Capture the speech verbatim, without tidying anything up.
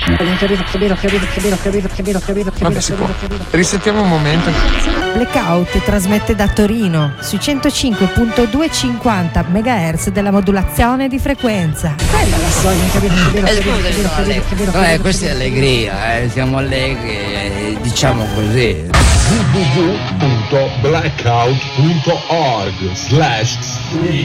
Vabbè, si può. Risentiamo un momento. Blackout trasmette da Torino sui centocinque virgola duecentocinquanta megahertz della modulazione di frequenza. Eh, scusa, sono allegri. Eh, questa è allegria, eh, siamo allegri, eh, diciamo così. w w w punto blackout punto org slash